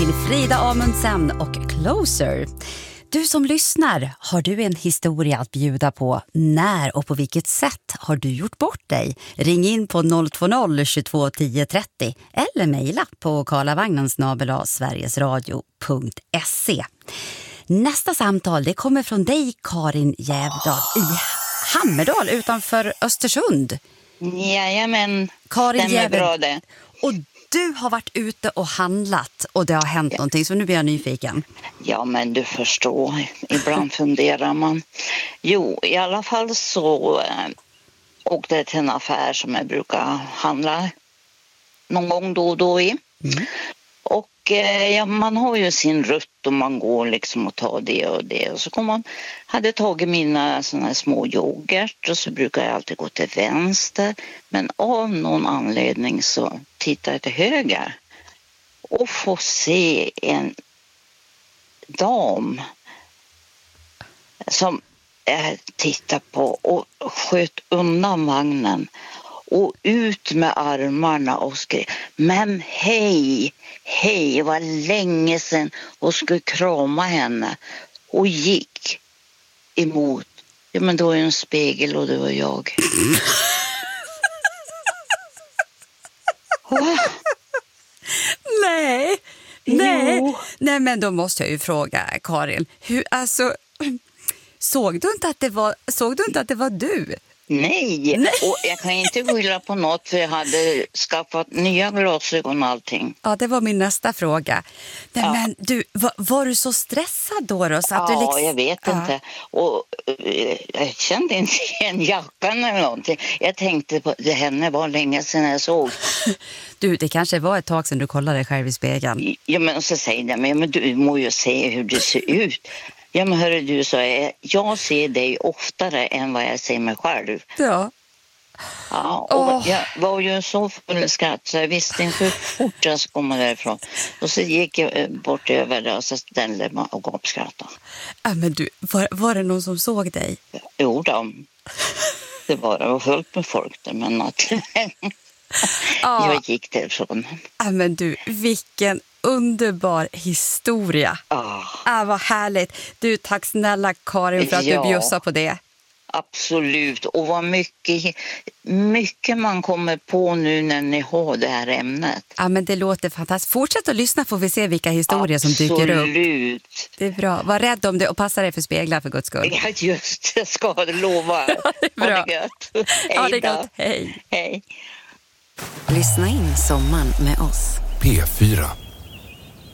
till Frida Amundsen och Closer. Du som lyssnar, har du en historia att bjuda på? När och på vilket sätt har du gjort bort dig? Ring in på 020 22 10 30 eller mejla på karlavagnen@sverigesradio.se. Nästa samtal det kommer från dig, Karin Jävdal i Hammerdal utanför Östersund. Jajamän, Karin stämmer Jävdal. bra det. Och du har varit ute och handlat och det har hänt någonting, så nu blir jag nyfiken. Ja, men du förstår, ibland funderar man. Jo, i alla fall så åkte jag till en affär som jag brukar handla någon gång då och då i. Och man har ju sin rutt och man går liksom och tar det och det. Och så hade tagit mina såna här små yoghurt och så brukar jag alltid gå till vänster. Men av någon anledning så tittar jag till höger och får se en dam som jag tittar på och sköt undan vagnen. Och ut med armarna och skrev, men hej, vad länge sedan, och skulle krama henne. Och gick emot, ja men då är en spegel och det var jag. Nej, men då måste jag ju fråga Karin, såg du inte att det var du? Nej, och jag kan inte skylla på något för jag hade skaffat nya glasögon och allting. Ja, det var min nästa fråga. Men du, var du så stressad då? Så att du liksom... jag vet inte. Och jag kände inte igen jackan eller någonting. Jag tänkte på det henne var länge sedan jag såg. Du, det kanske var ett tag sedan du kollade dig själv i spegeln. Ja, men så säger jag, men du må ju se hur du ser ut. Ja, men hörru du, så jag ser dig oftare än vad jag ser mig själv. Ja. Ja, och jag var ju så full skratt så jag visste inte hur fort jag skulle komma därifrån. Och så gick jag bort över det och så ställde man och gav skratta. Ja, men du, var det någon som såg dig? Jo då. Det var fullt med folk där, men att jag gick därifrån. Ja, men du, vilken underbar historia. Vad härligt. Du, tack snälla Karin för att du bjussar på det. Absolut. Och vad mycket man kommer på nu när ni har det här ämnet. Ja, men det låter fantastiskt. Fortsätt att lyssna, får vi se vilka historier som dyker upp. Absolut. Det är bra. Var rädd om det och passa dig för speglar för Guds skull. Ja, just det. Ska jag lova. Bra. Ha det gött. Ha det gott. Hej. Hej. Lyssna in sommaren med oss. P4.